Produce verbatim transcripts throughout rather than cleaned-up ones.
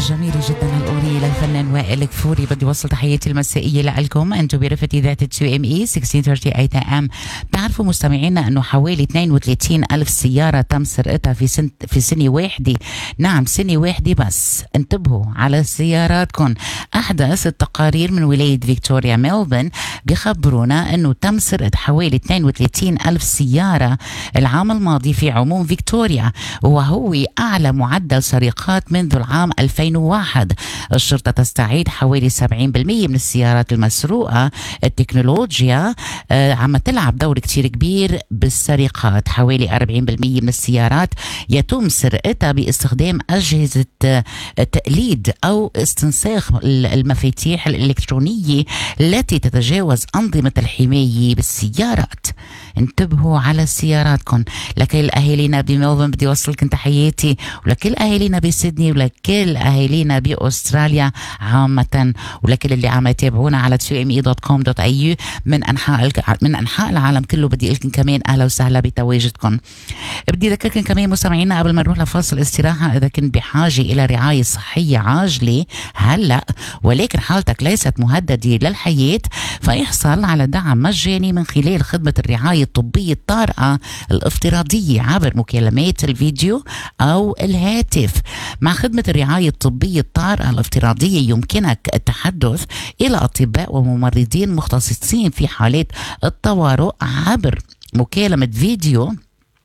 جميلة جدا هالأغنية للفنان وائل كفوري. بدي وصل تحياتي المسائية لكم أنتم برفقة إذاعة تو ام اي ستة عشر ثلاثين ثمانية ام. بتعرفوا مستمعينا أنه حوالي اثنين وثلاثين ألف سيارة تم سرقتها في سنة في سنة واحدة. نعم سنة واحدة بس. انتبهوا على سياراتكم. أحدث التقارير من ولاية فيكتوريا ميلبورن بيخبرونا أنه تم سرقة حوالي اثنين وثلاثين ألف سيارة العام الماضي في عموم فيكتوريا، وهو أعلى معدل سرقات منذ العام ألفين وواحد. الشرطة تستعيد حوالي سبعين بالمئة من السيارات المسروقة. التكنولوجيا آه عم تلعب دور كتير كبير بالسرقات. حوالي أربعين بالمئة من السيارات يتم سرقتها باستخدام أجهزة آه تقليد أو استنساخ المفاتيح الإلكترونية التي تتجاوز أنظمة الحماية بالسيارات. انتبهوا على سياراتكم. لكل أهالينا بميلبورن بدي أوصلكم تحياتي، ولكل أهالينا بسيدني، ولكل أهالينا بأستراليا عامة، ولكل اللي عم يتابعونا على تو ام اي دوت كوم دوت اي يو من أنحاء من أنحاء العالم كله. بدي أقولكم كمان أهلا وسهلا بتواجدكم. بدي أذكركم كمان مستمعينا قبل ما نروح لفاصل استراحة، إذا كنت بحاجة إلى رعاية صحية عاجلة هلأ ولكن حالتك ليست مهددة للحياة، فيحصل على دعم مجاني من خلال خدمة الرعاية الطبية الطارئة الافتراضية عبر مكالمات الفيديو أو الهاتف. مع خدمة الرعاية الطبية الطارئة الافتراضية يمكنك التحدث إلى أطباء وممرضين مختصين في حالات الطوارئ عبر مكالمة فيديو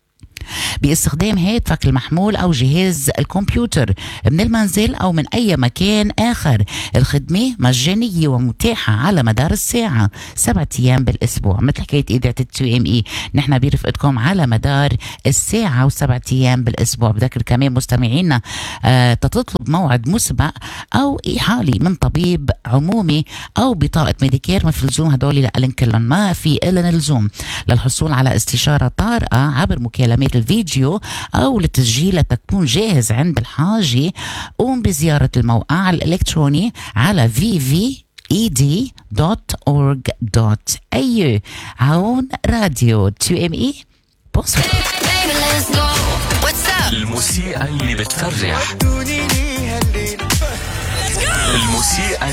باستخدام هاتفك المحمول أو جهاز الكمبيوتر من المنزل أو من أي مكان آخر. الخدمة مجانية ومتاحة على مدار الساعة سبعة أيام بالأسبوع. مثل حكاية إذاعة تو ام اي نحن برفقتكم على مدار الساعة وسبعة أيام بالأسبوع. بذكر كمان مستمعينا آه تطلب موعد مسبق أو إحالة من طبيب عمومي أو بطاقة ميديكير مثل لزوم هدول لألن كلهم ما في إلا لزوم للحصول على استشارة طارئة عبر مكالمات الفيديو أو للتسجيل لتكون جاهز عند الحاجة. قوم بزيارة الموقع الإلكتروني على في في إي دي دوت أورج دوت إي يو. هون راديو تو ام اي بوصل. الموسيقى اللي بتفرح، الموسيقى